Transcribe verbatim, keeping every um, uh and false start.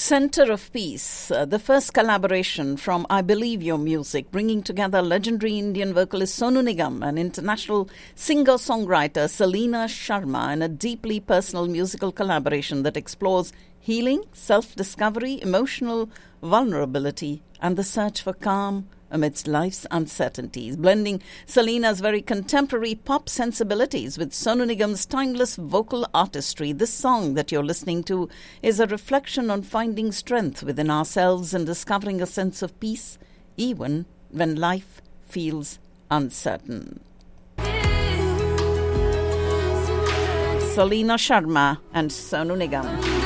Center of Peace, uh, the first collaboration from I Believe Your Music, bringing together legendary Indian vocalist Sonu Nigam and international singer-songwriter Salina Sharma in a deeply personal musical collaboration that explores healing, self-discovery, emotional vulnerability, and the search for calm amidst life's uncertainties, blending Salina's very contemporary pop sensibilities with Sonu Nigam's timeless vocal artistry. This song that you're listening to is a reflection on finding strength within ourselves and discovering a sense of peace even when life feels uncertain. Salina Sharma and Sonu Nigam.